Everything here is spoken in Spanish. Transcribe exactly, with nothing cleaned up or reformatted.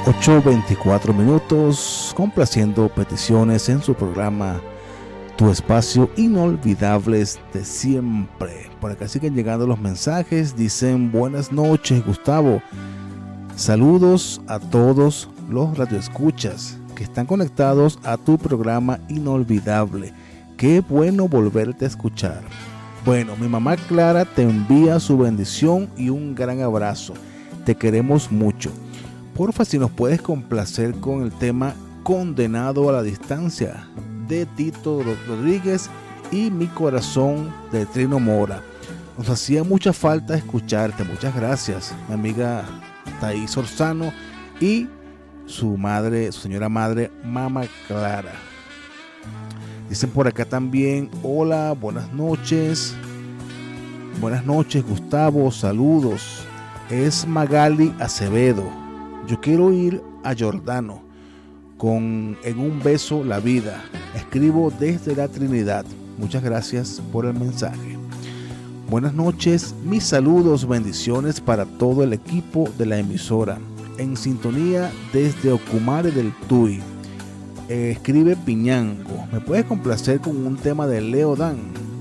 ocho veinticuatro minutos, complaciendo peticiones en su programa Tu Espacio Inolvidables de Siempre. Por acá siguen llegando los mensajes, dicen buenas noches Gustavo, saludos a todos los radioescuchas que están conectados a tu programa inolvidable, qué bueno volverte a escuchar. Bueno, mi mamá Clara te envía su bendición y un gran abrazo, te queremos mucho. Porfa, si nos puedes complacer con el tema Condenado a la Distancia de Tito Rodríguez y Mi Corazón de Trino Mora. Nos hacía mucha falta escucharte. Muchas gracias, mi amiga Thais Orzano y su madre, su señora madre, Mama Clara. Dicen por acá también, hola, buenas noches. Buenas noches, Gustavo, saludos. Es Magali Acevedo. Yo quiero ir a Giordano con En un beso la vida. Escribo desde la Trinidad. Muchas gracias por el mensaje. Buenas noches, mis saludos, bendiciones para todo el equipo de la emisora. En sintonía desde Ocumare del Tuy. Eh, escribe Piñango. ¿Me puedes complacer con un tema de Leo Dan?